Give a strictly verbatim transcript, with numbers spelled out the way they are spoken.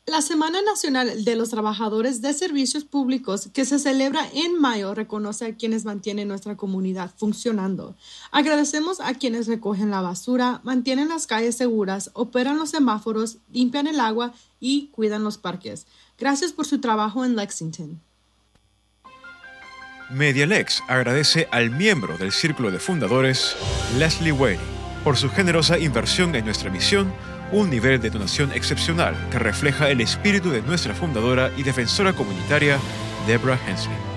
La Semana Nacional de los Trabajadores de Servicios Públicos, que se celebra en mayo, reconoce a quienes mantienen nuestra comunidad funcionando. Agradecemos a quienes recogen la basura, mantienen las calles seguras, operan los semáforos, limpian el agua y cuidan los parques. Gracias por su trabajo en Lexington. MediaLex agradece al miembro del Círculo de Fundadores, Leslie Whaley, por su generosa inversión en nuestra misión, un nivel de donación excepcional que refleja el espíritu de nuestra fundadora y defensora comunitaria, Deborah Hensley.